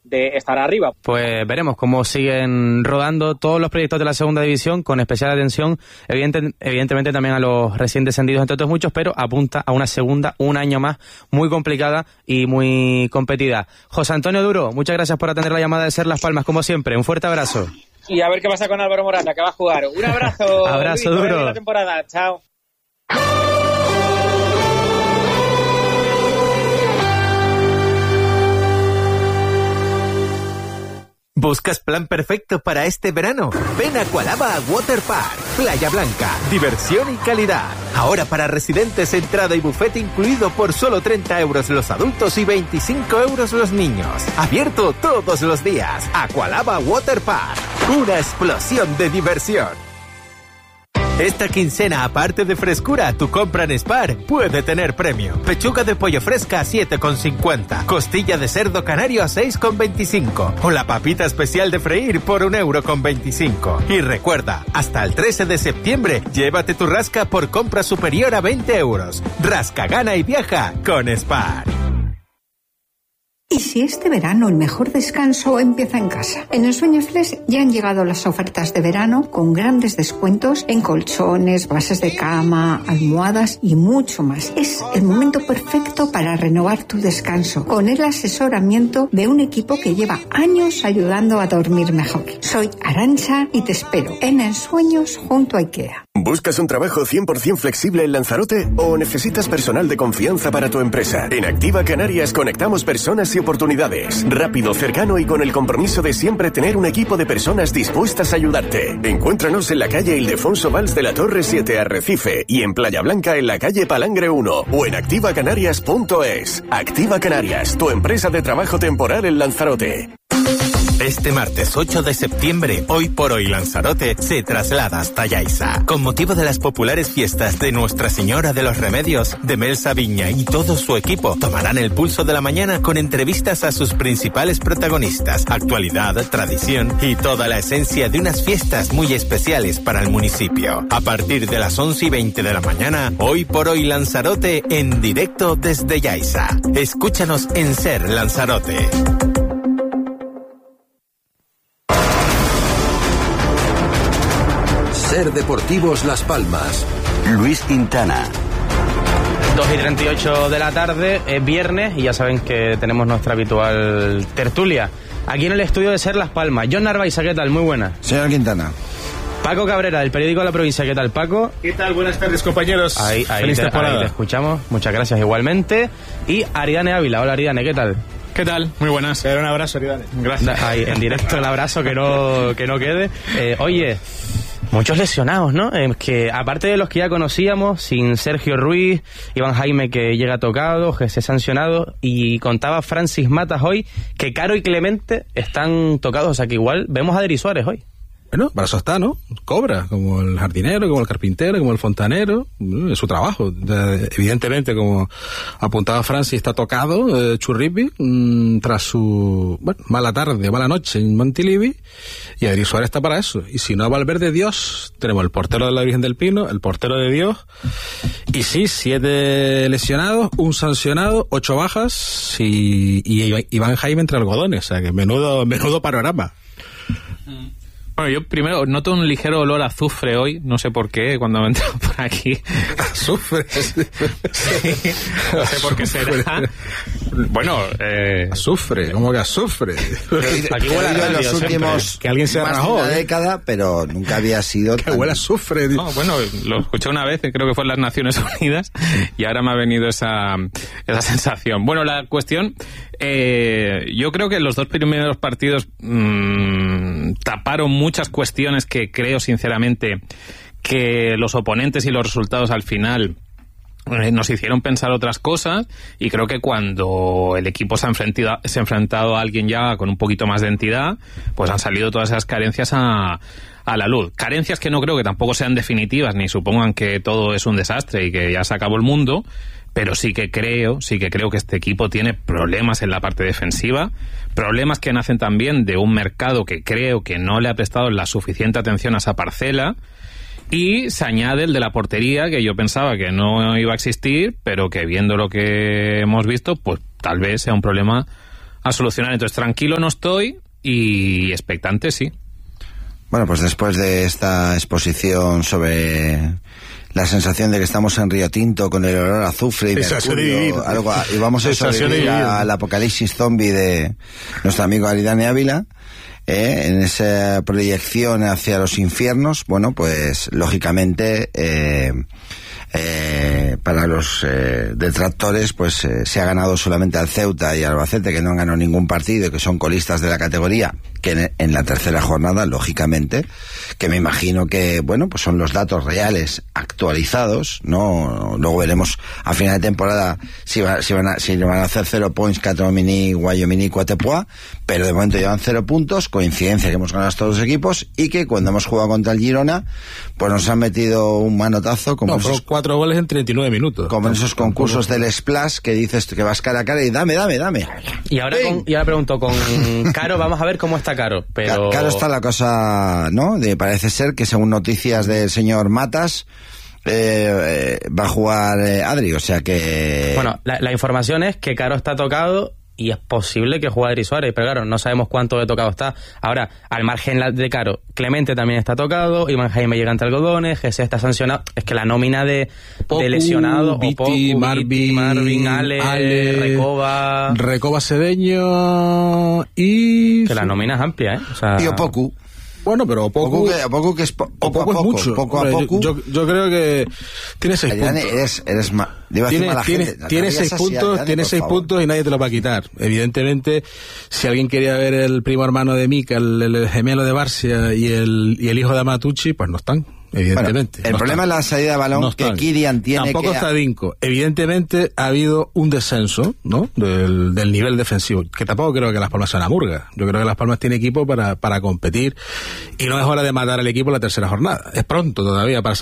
de estar arriba. Pues veremos cómo siguen rodando todos los proyectos de la segunda división, con especial atención, evidentemente también a los recién descendidos, entre otros muchos, pero apunta a una segunda, un año más, muy complicada y muy competida. José Antonio Duro, muchas gracias por atender la llamada de Ser Las Palmas, como siempre. Un fuerte abrazo. Y a ver qué pasa con Álvaro Morata, que va a jugar. Un abrazo. Abrazo, Luis, Duro. La temporada. Chao. ¿Buscas plan perfecto para este verano? Ven a Aqualaba Water Park, Playa Blanca, diversión y calidad. Ahora para residentes, entrada y buffet incluido por solo 30 euros los adultos y 25 euros los niños. Abierto todos los días. Aqualaba Water Park, una explosión de diversión. Esta quincena, aparte de frescura, tu compra en Spar puede tener premio. Pechuga de pollo fresca a 7,50. Costilla de cerdo canario a 6,25. O la papita especial de freír por 1,25 €. Y recuerda, hasta el 13 de septiembre, llévate tu rasca por compra superior a 20 euros. Rasca, gana y viaja con Spar. ¿Y si este verano el mejor descanso empieza en casa? En El Sueño Flex ya han llegado las ofertas de verano con grandes descuentos en colchones, bases de cama, almohadas y mucho más. Es el momento perfecto para renovar tu descanso con el asesoramiento de un equipo que lleva años ayudando a dormir mejor. Soy Arantxa y te espero en El Sueños junto a IKEA. ¿Buscas un trabajo 100% flexible en Lanzarote o necesitas personal de confianza para tu empresa? En Activa Canarias conectamos personas y oportunidades. Rápido, cercano y con el compromiso de siempre tener un equipo de personas dispuestas a ayudarte. Encuéntranos en la calle Ildefonso Valls de la Torre 7, Arrecife, y en Playa Blanca en la calle Palangre 1 o en activacanarias.es. Activa Canarias, tu empresa de trabajo temporal en Lanzarote. Este martes 8 de septiembre, Hoy por Hoy Lanzarote se traslada hasta Yaiza. Con motivo de las populares fiestas de Nuestra Señora de los Remedios, Demel Sabiña y todo su equipo tomarán el pulso de la mañana con entrevistas a sus principales protagonistas, actualidad, tradición y toda la esencia de unas fiestas muy especiales para el municipio. A partir de las 11:20 de la mañana, Hoy por Hoy Lanzarote en directo desde Yaiza. Escúchanos en Ser Lanzarote. Ser Deportivos Las Palmas. Luis Quintana. 2:38 de la tarde, es viernes y ya saben que tenemos nuestra habitual tertulia aquí en el estudio de Ser Las Palmas. John Narváez, ¿qué tal? Muy buena. Señor Quintana. Paco Cabrera, del periódico La Provincia, ¿qué tal, Paco? ¿Qué tal? Buenas tardes, compañeros. Ahí Feliz temporada. Ahí te escuchamos, muchas gracias igualmente. Y Aridane Ávila, hola Aridane, ¿qué tal? ¿Qué tal? Muy buenas. Un abrazo, Aridane. Gracias. Ahí, en directo el abrazo, que no quede. Oye, muchos lesionados, ¿no? Que aparte de los que ya conocíamos, sin Sergio Ruiz, Iván Jaime que llega tocado, Jesse sancionado, y contaba Francis Matas hoy que Caro y Clemente están tocados, o sea que igual vemos a Denis Suárez hoy. Bueno, para eso está, ¿no? Cobra, como el jardinero, como el carpintero, como el fontanero, es su trabajo. Evidentemente, como apuntaba Francis, está tocado Churripi tras su mala tarde, mala noche en Montilivi, y Denis Suárez está para eso. Y si no, Valverde Dios, tenemos el portero de la Virgen del Pino, el portero de Dios, y sí, 7 lesionados, 1 sancionado, 8 bajas, y Iván Jaime entre algodones, o sea que menudo panorama. Bueno, yo primero noto un ligero olor a azufre hoy, no sé por qué, cuando me he entrado por aquí. ¿Azufre? Sí, no sé por qué será. Bueno, azufre, ¿cómo que azufre? Aquí huele a los últimos que alguien se rajó, una década, pero nunca había sido que huele a azufre. No, bueno, lo escuché una vez, creo que fue en las Naciones Unidas, y ahora me ha venido esa sensación. Bueno, la cuestión, yo creo que los 2 primeros partidos taparon muchas cuestiones que creo sinceramente que los oponentes y los resultados al final nos hicieron pensar otras cosas, y creo que cuando el equipo se ha enfrentado a alguien ya con un poquito más de entidad, pues han salido todas esas carencias a la luz. Carencias que no creo que tampoco sean definitivas, ni supongan que todo es un desastre y que ya se acabó el mundo, pero sí que creo que este equipo tiene problemas en la parte defensiva, problemas que nacen también de un mercado que creo que no le ha prestado la suficiente atención a esa parcela, y se añade el de la portería, que yo pensaba que no iba a existir, pero que viendo lo que hemos visto, pues tal vez sea un problema a solucionar. Entonces, tranquilo no estoy y expectante sí. Bueno, pues después de esta exposición sobre la sensación de que estamos en Río Tinto con el olor a azufre y mercurio, algo, y vamos a sobrevivir al apocalipsis zombie de nuestro amigo Aridane Ávila, en esa proyección hacia los infiernos, bueno, pues lógicamente para los detractores, pues se ha ganado solamente al Ceuta y al Albacete, que no han ganado ningún partido y que son colistas de la categoría, que en la tercera jornada, lógicamente, que me imagino que, bueno, pues son los datos reales actualizados, ¿no? Luego veremos a final de temporada si van a hacer 0 points Catomini, Guayomini, Coatepoix, pero de momento llevan 0 puntos, coincidencia que hemos ganado estos dos equipos y que cuando hemos jugado contra el Girona, pues nos han metido un manotazo como esos 4 goles en 39 minutos. Como en esos concursos del Splash que dices que vas cara a cara y dame. Y ahora pregunto, con Caro, vamos a ver cómo está Caro. Pero Caro está la cosa, ¿no? Parece ser que según noticias del señor Matas, va a jugar Adri, o sea que... Bueno, la información es que Caro está tocado y es posible que juegue Adri Suárez, pero claro, no sabemos cuánto de tocado está. Ahora, al margen de Caro, Clemente también está tocado, Iván Jaime llega entre algodones, Jesse está sancionado. Es que la nómina de lesionados, Viti, Marvin, Ale, Recoba Cedeño y... Que la nómina es amplia, ¿eh? O sea... Y Opoku. Bueno, pero Opoku es mucho. Poco a poco. Yo creo que tiene 6 puntos. Eres tiene 6 puntos, tiene 6 puntos y nadie te lo va a quitar. Evidentemente, si alguien quería ver el primo hermano de Mika, el gemelo de Barcia y el hijo de Amatucci, pues no están. Evidentemente. Bueno, el problema es la salida de balón que Kirian tiene. Tampoco está Dinko. Evidentemente ha habido un descenso, ¿no? Del nivel defensivo, que tampoco creo que Las Palmas sea una murga. Yo creo que Las Palmas tiene equipo para competir y no es hora de matar al equipo en la tercera jornada. Es pronto todavía para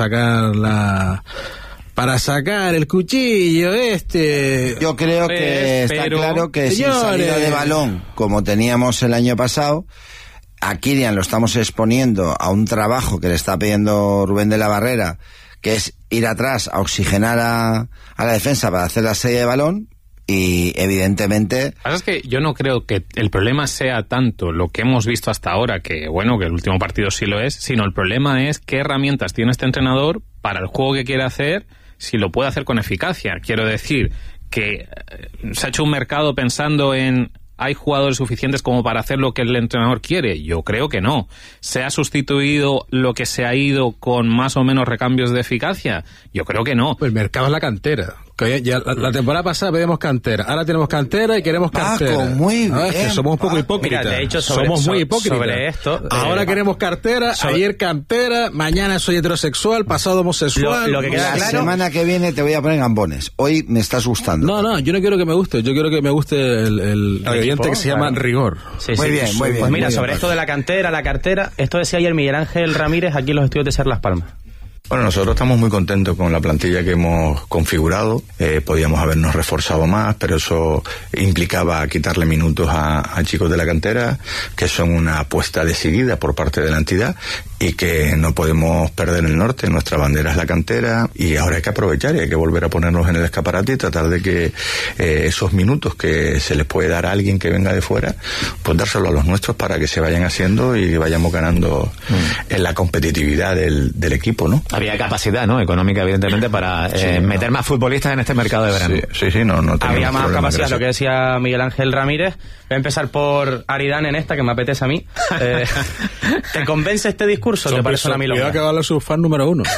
sacar el cuchillo Yo creo que está claro que sin salida de balón, como teníamos el año pasado, a Kirian lo estamos exponiendo a un trabajo que le está pidiendo Rubén de la Barrera, que es ir atrás a oxigenar a la defensa para hacer la salida de balón. Y evidentemente... Es que yo no creo que el problema sea tanto lo que hemos visto hasta ahora, que bueno, que el último partido sí lo es, sino el problema es qué herramientas tiene este entrenador para el juego que quiere hacer, si lo puede hacer con eficacia. Quiero decir que se ha hecho un mercado pensando en... ¿Hay jugadores suficientes como para hacer lo que el entrenador quiere? Yo creo que no. ¿Se ha sustituido lo que se ha ido con más o menos recambios de eficacia? Yo creo que no. El mercado es la cantera. Que ya la temporada pasada pedimos cantera. Ahora tenemos cantera y queremos cantera. Muy bien. Es que somos un poco hipócritas. Mira, de hecho, somos muy hipócritas. Sobre esto... Ahora queremos cartera, ayer cantera, mañana soy heterosexual, pasado homosexual. Lo que queda la semana que viene te voy a poner gambones. Hoy me estás gustando. No, yo no quiero que me guste. Yo quiero que me guste el oyente que se llama rigor. Sí, muy bien. Pues mira, sobre esto de la cantera, la cartera, esto decía ayer Miguel Ángel Ramírez aquí en los estudios de Ser Las Palmas. Bueno, nosotros estamos muy contentos con la plantilla que hemos configurado. Podíamos habernos reforzado más, pero eso implicaba quitarle minutos a chicos de la cantera, que son una apuesta decidida por parte de la entidad y que no podemos perder el norte. Nuestra bandera es la cantera y ahora hay que aprovechar y hay que volver a ponernos en el escaparate y tratar de que esos minutos que se les puede dar a alguien que venga de fuera, pues dárselo a los nuestros para que se vayan haciendo y vayamos ganando en la competitividad del equipo, ¿no? Había capacidad, ¿no? Económica, evidentemente, para meter más futbolistas en este mercado de verano. Sí, no había más capacidad, lo que decía Miguel Ángel Ramírez. Voy a empezar por Aridane en esta, que me apetece a mí. ¿Te convence este discurso? ¿Te parece una milonga? Cuidado que va a hablar su fan número 1.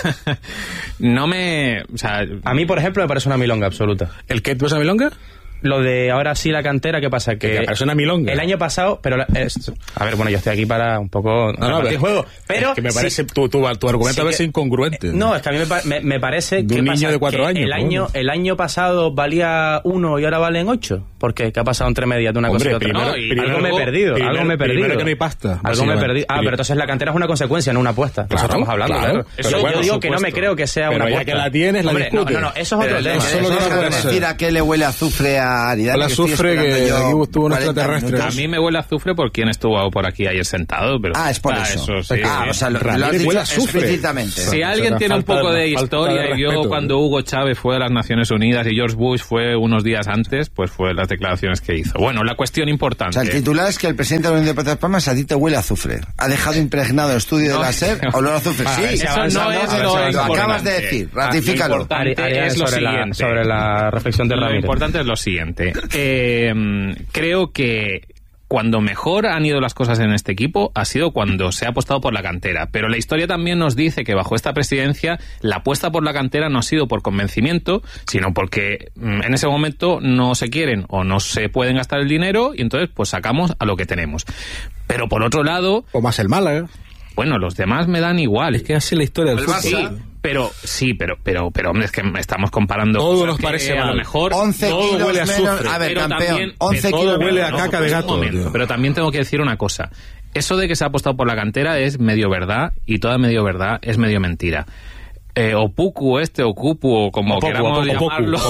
O sea, a mí, por ejemplo, me parece una milonga absoluta. ¿El qué te parece una milonga? Lo de ahora sí la cantera, ¿qué pasa? Que parece una milonga. El año pasado, pero a ver, bueno, yo estoy aquí para un poco juego, pero es que me parece tu argumento a veces incongruente. No, es que a mí me parece de un niño de 4 años. El año pasado valía 1 y ahora valen 8. ¿Por qué? ¿Qué ha pasado entre medias de una cosa y otra? Algo me he perdido. Primero que no hay pasta. Algo me he perdido. Pero entonces la cantera es una consecuencia, no una apuesta. Eso estamos hablando, claro. Yo digo que no me creo que sea una apuesta. Pero ya que la tienes, la discutes. No, eso es otro tema. Solo decir a qué le huele azufre a Aridane. Huele a azufre, que aquí estuvo un extraterrestre. A mí me huele a azufre por quien estuvo por aquí ayer sentado. Pero es por eso. Sí, o sea, lo has dicho explícitamente. Si alguien tiene un poco de historia y vio cuando Hugo Chávez fue a las Naciones Unidas y George Bush fue unos días antes, pues fue las declaraciones que hizo. Bueno, la cuestión importante. O sea, el titular es que el presidente de la Unión de Deportes Palmas a ti te huele a azufre. ¿Ha dejado impregnado el estudio de la SER olor a azufre? Sí, eso no es lo acabas de decir, ratifícalo. Lo importante es lo siguiente. Sobre la reflexión de Ramírez. Lo importante es lo siguiente. Creo que cuando mejor han ido las cosas en este equipo ha sido cuando se ha apostado por la cantera. Pero la historia también nos dice que bajo esta presidencia la apuesta por la cantera no ha sido por convencimiento, sino porque en ese momento no se quieren o no se pueden gastar el dinero y entonces pues sacamos a lo que tenemos. Pero por otro lado... O más el Málaga. Bueno, los demás me dan igual. Es que así la historia del fútbol. Pero hombre, es que estamos comparando. Todo nos parece a lo mejor 11 todo kilos huele a menos. azufre. A ver, pero campeón, también, 11 todo kilos huele menos. a caca de gato. Pero también tengo que decir una cosa. Eso de que se ha apostado por la cantera es medio verdad y toda medio verdad es medio mentira. O Puku o Kupu, o como queramos llamarlo,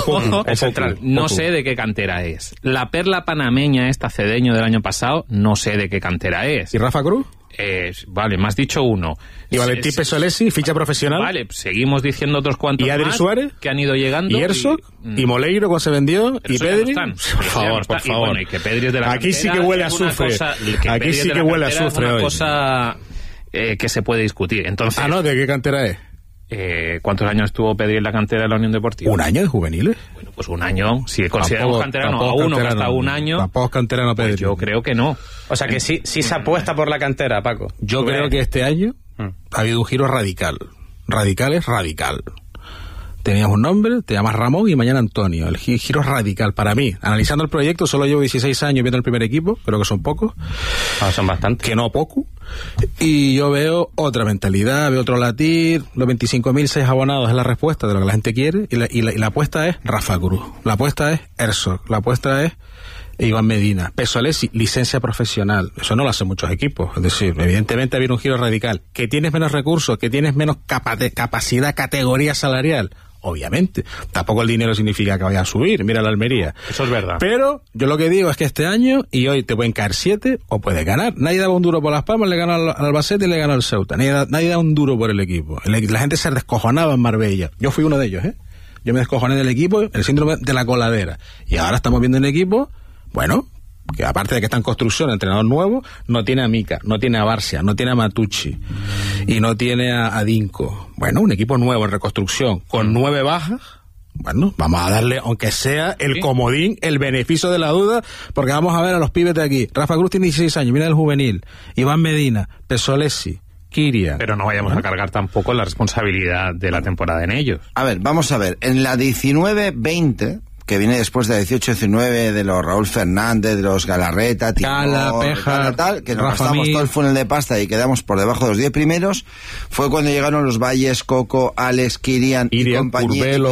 no sé de qué cantera es. La perla panameña esta cedeño del año pasado, no sé de qué cantera es. ¿Y Rafa Cruz? Vale, me has dicho uno. ¿Y Valentín Pesolesi, ficha profesional? Vale, seguimos diciendo otros cuantos ¿Y Adri más Suárez? Que han ido llegando. ¿Y Herzog? ¿Y Moleiro cuando se vendió? ¿Y Pedri? Por favor. Y bueno, y que Pedri es de la aquí sí que huele a azufre. Aquí sí que huele a azufre hoy. Es una cosa que se puede discutir. Entonces, ¿no? ¿De qué cantera es? ¿Cuántos años estuvo Pedri en la cantera de la Unión Deportiva? ¿Un año de juveniles? Bueno, pues un año. Si consideramos canterano a uno que hasta un año, tampoco canterano Pedri. Pues yo creo que no. O sea que sí se apuesta por la cantera, Paco. Yo creo que este año ha habido un giro radical. Radical es radical. Tenías un nombre, te llamas Ramón y mañana Antonio. El giro es radical para mí. Analizando el proyecto, solo llevo 16 años viendo el primer equipo, creo que son pocos. Son bastantes. Que no poco. Y yo veo otra mentalidad, veo otro latir. Los 25.006 abonados es la respuesta de lo que la gente quiere. Y la apuesta es Rafa Cruz. La apuesta es Herzog. La apuesta es Iván Medina. Pesolesi, licencia profesional. Eso no lo hacen muchos equipos. Es decir, evidentemente ha habido un giro radical. Que tienes menos recursos, que tienes menos capacidad, categoría salarial. Obviamente, tampoco el dinero significa que vaya a subir, mira la Almería. Eso es verdad. Pero yo lo que digo es que este año, y hoy te pueden caer 7 o puedes ganar. Nadie daba un duro por Las Palmas, le ganó al Albacete y le ganó al Ceuta. Nadie da un duro por el equipo. La gente se descojonaba en Marbella. Yo fui uno de ellos, Yo me descojoné del equipo, el síndrome de la coladera. Y ahora estamos viendo un equipo, bueno, que aparte de que está en construcción, entrenador nuevo, no tiene a Mica, no tiene a Barcia, no tiene a Matucci y no tiene a Dinko. Bueno, un equipo nuevo en reconstrucción, con 9 bajas. Bueno, vamos a darle, aunque sea el comodín, el beneficio de la duda, porque vamos a ver a los pibes de aquí. Rafa Cruz tiene 16 años, mira el juvenil. Iván Medina, Pesolesi, Kirian. Pero no vayamos a cargar tampoco la responsabilidad de la temporada en ellos. A ver, vamos a ver. En la 19-20... que viene después de 18-19 de los Raúl Fernández, de los Galarreta, Cala, Peja, tal, que nos gastamos todo el funnel de pasta y quedamos por debajo de los 10 primeros, fue cuando llegaron los Valles, Coco, Alex, Kirian y compañía, Curbelo,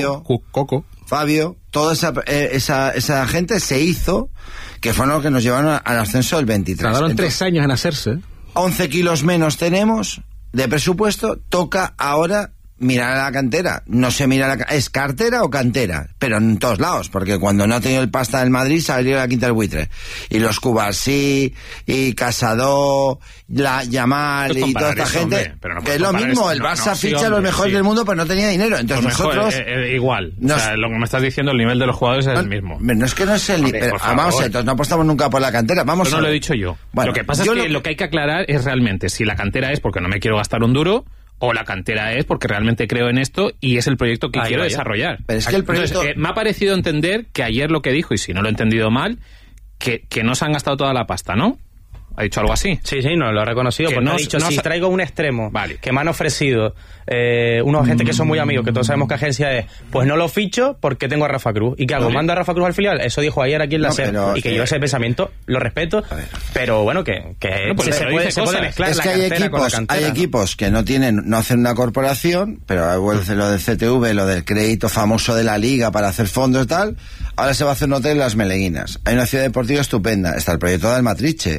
Fabio, toda esa gente se hizo, que fueron los que nos llevaron al ascenso del 23. Tardaron 3 años en hacerse. 11 kilos menos tenemos de presupuesto, toca ahora mirar a la cantera. No se mira ¿es cartera o cantera? Pero en todos lados, porque cuando no ha tenido el pasta del Madrid se abrió la Quinta del Buitre. Y los Cubasí, y Casado, la Yamal y toda esta gente, que es lo mismo, el Barça ficha a los mejores del mundo, pero no tenía dinero. Entonces nosotros... igual. O sea, lo que me estás diciendo, el nivel de los jugadores es el mismo. No es que no es el nivel. Vamos, entonces no apostamos nunca por la cantera. Vamos, no lo he dicho yo. Bueno, lo que pasa es que lo que hay que aclarar es realmente si la cantera es porque no me quiero gastar un duro, o la cantera es porque realmente creo en esto y es el proyecto que quiero desarrollar. Pero es que el proyecto... Entonces, me ha parecido entender que ayer lo que dijo, y si no lo he entendido mal, que no se han gastado toda la pasta, ¿no? ¿Ha dicho algo así? Sí, no, lo ha reconocido. Porque no ha dicho, si traigo un extremo que me han ofrecido unos agentes que son muy amigos, que todos sabemos qué agencia es, pues no lo ficho porque tengo a Rafa Cruz. ¿Y qué hago? Vale. ¿Mando a Rafa Cruz al filial? Eso dijo ayer aquí en la SER. Y que yo ese pensamiento lo respeto, pero bueno, que pues se puede mezclar la cantera con la cantera. Hay equipos que no hacen una corporación, pero lo del CTV, lo del crédito famoso de la Liga para hacer fondos y tal, ahora se va a hacer un hotel en Las Meleguinas. Hay una ciudad deportiva estupenda. Está el proyecto de Almatriche, está el proyecto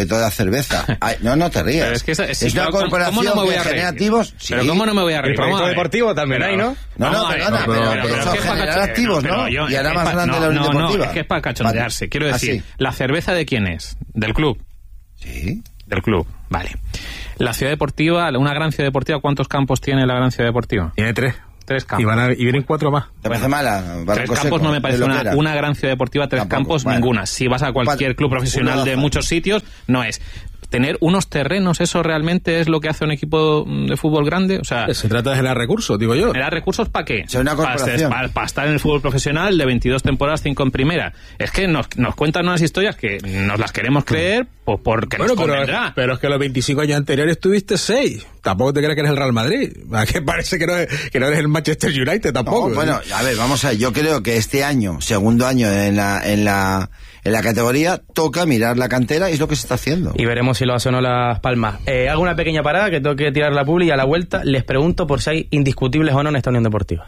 proyecto de la cerveza. Ay, no te rías. Pero es que es una corporación ¿cómo no me voy a que genera reír? activos. Sí. Pero ¿cómo no me voy a reír? El proyecto deportivo también hay, ¿no? No, perdona, pero son generar activos, ¿no? Y hará más grande la Unión Deportiva. No, es que es para cachondearse. Vale. Quiero decir, ¿la cerveza de quién es? ¿Del club? Sí. Del club, vale. La ciudad deportiva, una gran ciudad deportiva, ¿cuántos campos tiene la gran ciudad deportiva? Tiene 3. 3 campos. Y vienen 4 más. ¿Te parece mala? 3 campos no me parece una gran ciudad deportiva, 3 Tampoco, campos, bueno. ninguna. Si vas a cualquier club profesional de muchos sitios, no es. Tener unos terrenos, ¿eso realmente es lo que hace un equipo de fútbol grande? O sea, se trata de generar recursos, digo yo. ¿Generar recursos para qué? Es una corporación. Para estar en el fútbol profesional de 22 temporadas, 5 en primera. Es que nos cuentan unas historias que nos las queremos creer pues porque nos convendrá. Pero es que los 25 años anteriores tuviste 6. Tampoco te creas que eres el Real Madrid. ¿A qué parece que no eres el Manchester United tampoco? No, bueno, a ver, vamos a ver. Yo creo que este año, segundo año en la categoría, toca mirar la cantera y es lo que se está haciendo. Y veremos si lo hace o no Las Palmas. Hago una pequeña parada que tengo que tirar la publi y a la vuelta les pregunto por si hay indiscutibles o no en esta Unión Deportiva.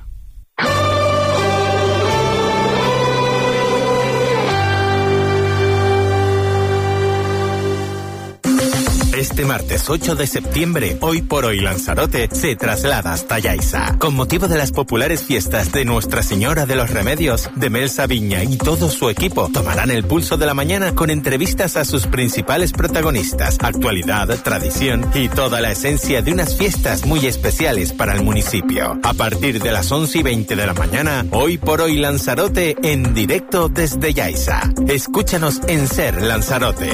Este martes 8 de septiembre, Hoy por Hoy Lanzarote se traslada hasta Yaiza. Con motivo de las populares fiestas de Nuestra Señora de los Remedios, de Melsa Viña y todo su equipo tomarán el pulso de la mañana con entrevistas a sus principales protagonistas, actualidad, tradición y toda la esencia de unas fiestas muy especiales para el municipio. A partir de las 11:20 de la mañana, Hoy por Hoy Lanzarote en directo desde Yaiza. Escúchanos en Ser Lanzarote.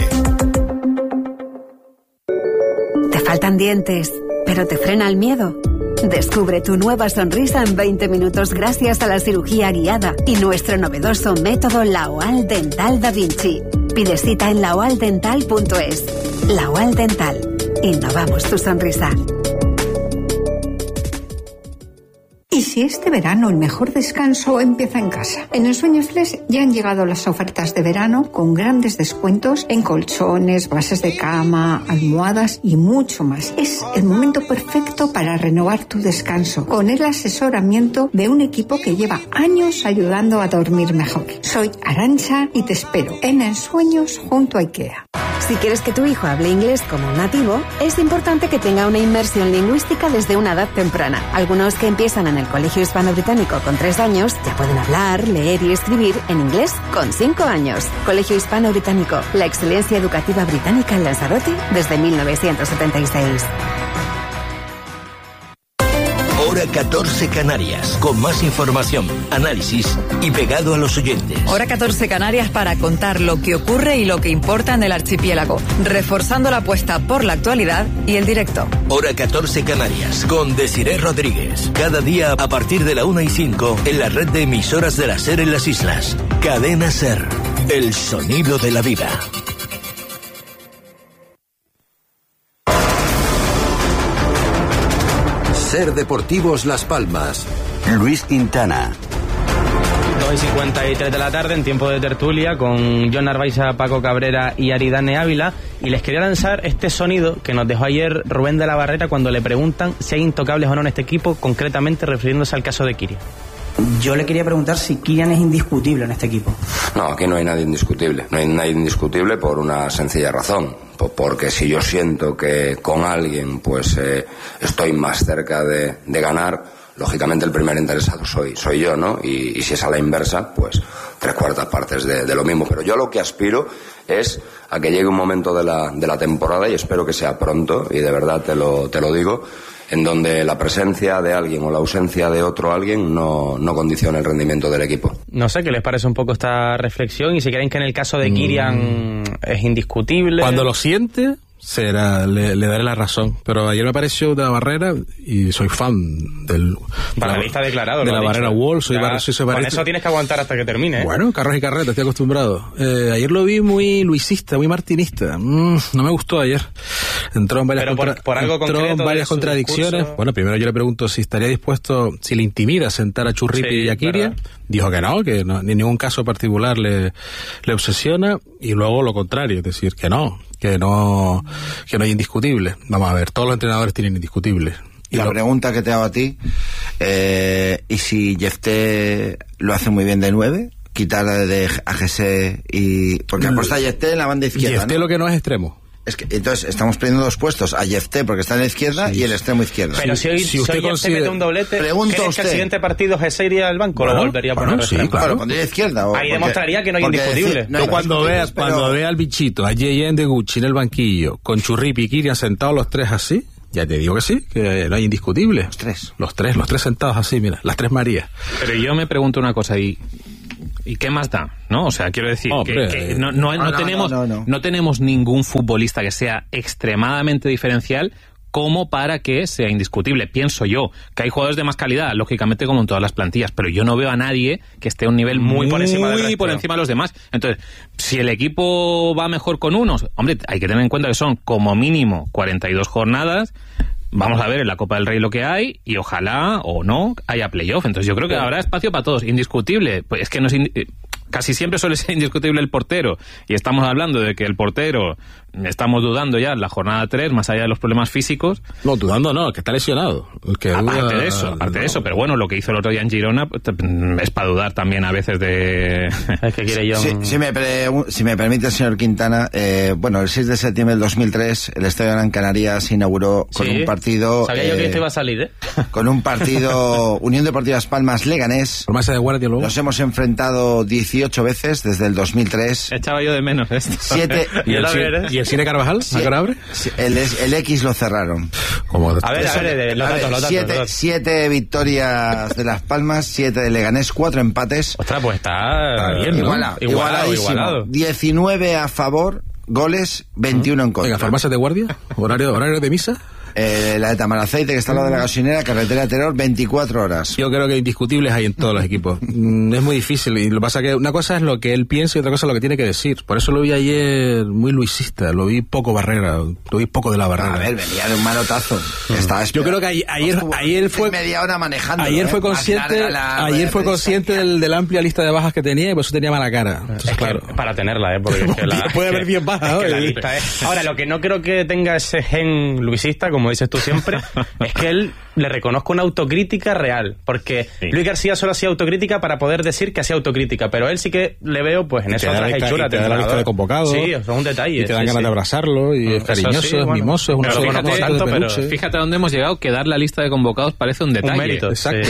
¿Te faltan dientes, pero te frena el miedo? Descubre tu nueva sonrisa en 20 minutos gracias a la cirugía guiada y nuestro novedoso método Laoal Dental Da Vinci. Pide cita en laoaldental.es. Laoal Dental. Innovamos tu sonrisa. ¿Y si este verano el mejor descanso empieza en casa? En Ensueño Flex ya han llegado las ofertas de verano con grandes descuentos en colchones, bases de cama, almohadas y mucho más. Es el momento perfecto para renovar tu descanso con el asesoramiento de un equipo que lleva años ayudando a dormir mejor. Soy Arantxa y te espero en Ensueños junto a IKEA. Si quieres que tu hijo hable inglés como un nativo, es importante que tenga una inmersión lingüística desde una edad temprana. Algunos que empiezan en el Colegio Hispano-Británico con 3 años ya pueden hablar, leer y escribir en inglés con 5 años. Colegio Hispano-Británico, la excelencia educativa británica en Lanzarote desde 1976. Hora 14 Canarias, con más información, análisis y pegado a los oyentes. Hora 14 Canarias para contar lo que ocurre y lo que importa en el archipiélago, reforzando la apuesta por la actualidad y el directo. Hora 14 Canarias, con Desiré Rodríguez. Cada día a partir de la 1:05 en la red de emisoras de la SER en las islas. Cadena SER, el sonido de la vida. SER Deportivos Las Palmas. Luis Quintana. 2:53 de la tarde en tiempo de tertulia con John Narváez, Paco Cabrera y Aridane Ávila, y les quería lanzar este sonido que nos dejó ayer Rubén de la Barrera cuando le preguntan si hay intocables o no en este equipo, concretamente refiriéndose al caso de Kirian. Yo le quería preguntar si Kirian es indiscutible en este equipo. No, aquí no hay nadie indiscutible. No hay nadie indiscutible por una sencilla razón. Porque si yo siento que con alguien pues estoy más cerca de ganar, lógicamente el primer interesado soy yo, ¿no? Y si es a la inversa, pues 3/4 partes de lo mismo. Pero yo lo que aspiro es a que llegue un momento de la temporada, y espero que sea pronto, y de verdad te lo digo, en donde la presencia de alguien o la ausencia de otro alguien no condicione el rendimiento del equipo. No sé qué les parece un poco esta reflexión, y si creen que en el caso de Kirian es indiscutible. Cuando lo siente, le daré la razón. Pero ayer me apareció de la Barrera, y soy fan del... Barrerista declarado. De la Barrera Wall, soy barrerista. Con eso tienes que aguantar hasta que termine. Bueno, carros y carretas, estoy acostumbrado. Ayer lo vi muy luisista, muy martinista. No me gustó ayer. Entró en varias, por algo entró en varias contradicciones. Discurso. Bueno, primero yo le pregunto si estaría dispuesto, si le intimida sentar a Churripi y a Kirian. Dijo que no, ni en ningún caso particular le obsesiona, y luego lo contrario, es decir, que no hay indiscutible. Vamos a ver, todos los entrenadores tienen indiscutibles. Y la pregunta que te hago a ti, ¿y si Jefté lo hace muy bien de 9? Quitar a Jesse y... Porque apuesta a Jefté en la banda izquierda, Jefté, ¿no? Lo que no es extremo. Es que entonces estamos perdiendo 2 puestos, a Yefté porque está en la izquierda y el extremo izquierdo. Pero si usted mete un doblete, ¿crees que el siguiente partido se iría al banco? ¿Lo volvería a poner? Sí, claro. Bueno, pondría izquierda. Ahí demostraría que no hay indiscutible. Tú cuando veas al bichito, a Yeyen de Gucci en el banquillo, con Churripi y Kirian sentados los 3 así, ya te digo que sí, que no hay indiscutible. Los tres sentados así, mira, las 3 Marías. Pero yo me pregunto una cosa, ¿y qué más da? ¿No? O sea, quiero decir que no tenemos ningún futbolista que sea extremadamente diferencial como para que sea indiscutible. Pienso yo que hay jugadores de más calidad, lógicamente, como en todas las plantillas, pero yo no veo a nadie que esté a un nivel muy por encima de los demás. Entonces, si el equipo va mejor con unos, hombre, hay que tener en cuenta que son como mínimo 42 jornadas. Vamos a ver en la Copa del Rey lo que hay y ojalá o no haya playoff. Entonces yo creo que habrá espacio para todos. Indiscutible, pues es que casi siempre suele ser indiscutible el portero. Y estamos hablando de que el portero, estamos dudando ya en la jornada 3, más allá de los problemas físicos. No, dudando no, que está lesionado. Aparte de eso, pero bueno, lo que hizo el otro día en Girona es para dudar también a veces de... Es que quiere yo... Si me permite, señor Quintana, el 6 de septiembre del 2003, el Estadio Gran Canaria se inauguró con un partido... Sabía yo que esto iba a salir, ¿eh? Con un partido Unión Deportiva Las Palmas Leganés. Promesa de guardia luego. Nos hemos enfrentado 18 veces desde el 2003. Echaba yo de menos esto. 7. ¿Y el Cine Carvajal? Sí, el X lo cerraron. A ver, los datos. 7 victorias de Las Palmas, 7 de Leganés, 4 empates. Ostras, pues está bien, ¿no? Igualadísimo. 19 a favor, goles, 21 en contra. Venga, farmacias de guardia, horario de misa. La de Tamaraceite, que está al lado de la gasolinera, carretera Terror, 24 horas. Yo creo que indiscutibles hay en todos los equipos. Es muy difícil. Y lo que pasa es que una cosa es lo que él piensa y otra cosa es lo que tiene que decir. Por eso lo vi ayer muy luisista, lo vi poco Barrera, lo vi poco de la Barrera. A ver, venía de un manotazo. Yo creo que ayer fue media hora manejando. Ayer fue consciente, fue consciente de la amplia lista de bajas que tenía y por eso tenía mala cara. Entonces, claro. Para tenerla, porque es que puede haber 10 bajas. Es que la lista Ahora, lo que no creo que tenga ese gen luisista, como dices tú siempre, es que él le reconozca una autocrítica real, porque Luis García solo hacía autocrítica para poder decir que hacía autocrítica, pero él sí que le veo pues en eso otras hechuras. Te da la lista de convocados. Sí, eso es un detalle. Y te dan ganas de abrazarlo, y es cariñoso, es mimoso, es un pero fíjate a dónde hemos llegado, que dar la lista de convocados parece un detalle. Un mérito. Exacto.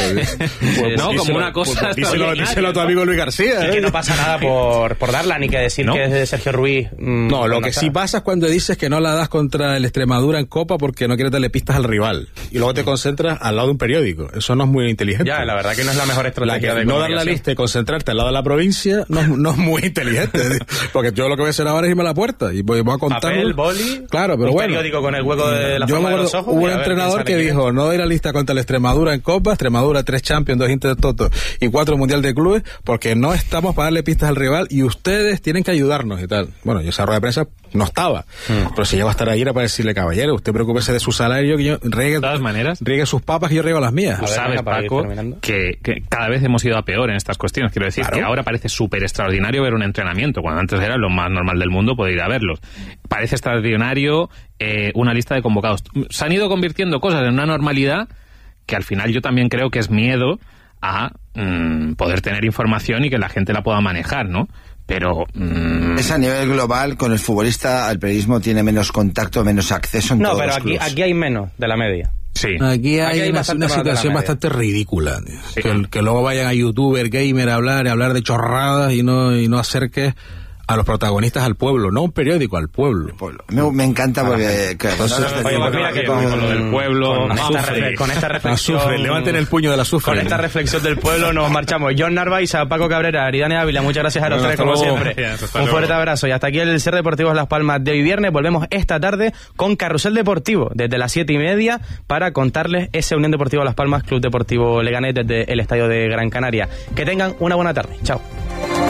No, como una cosa... Díselo a tu amigo Luis García. Y que no pasa nada por darla, ni que decir que es de Sergio Ruiz. No, lo que sí pasa es cuando dices que no la das contra el Extremadura en Copa porque no quieres darle pistas al rival. Y luego te concentras al lado de un periódico. Eso no es muy inteligente. Ya, la verdad que no es la mejor estrategia de no dar la lista y concentrarte al lado de la provincia no es muy inteligente. Porque yo lo que voy a hacer ahora es irme a la puerta y voy a contar. Papel, boli, claro, pero un periódico con el hueco de la forma de los ojos. Hubo un entrenador que dijo, no doy la lista contra la Extremadura en Copa, Extremadura 3 Champions, 2 Intertoto y 4 Mundial de Clubes, porque no estamos para darle pistas al rival y ustedes tienen que ayudarnos y tal. Bueno, yo esa rueda de prensa no estaba. Pero si llego a estar ahí era para decirle, caballero, usted preocúpese de su salario, que yo riegue sus papas, que yo riego las mías. Sabes, Paco, que cada vez hemos ido a peor en estas cuestiones. Quiero decir que ahora parece súper extraordinario ver un entrenamiento, cuando antes era lo más normal del mundo poder ir a verlos. Parece extraordinario una lista de convocados. Se han ido convirtiendo cosas en una normalidad que al final yo también creo que es miedo a poder tener información y que la gente la pueda manejar, ¿no? Pero... Es a nivel global, con el futbolista, el periodismo tiene menos contacto, menos acceso en todos los clubes. No, pero aquí hay menos de la media. Sí. Aquí hay una situación bastante ridícula. Sí. Que luego vayan a youtuber, gamer a hablar de chorradas y no acerques a los protagonistas al pueblo, no un periódico, al pueblo. Me encanta porque... Mira que con lo del pueblo, con esta reflexión... Levanten el puño de la azufre. Con esta reflexión del pueblo nos marchamos. John Narváez, Paco Cabrera, Aridane Ávila, muchas gracias a los tres, como siempre. Un fuerte abrazo. Y hasta aquí el Ser Deportivos Las Palmas de hoy viernes. Volvemos esta tarde con Carrusel Deportivo, desde las 7:30, para contarles ese Unión Deportiva Las Palmas, Club Deportivo Leganés, desde el Estadio de Gran Canaria. Que tengan una buena tarde. Chao.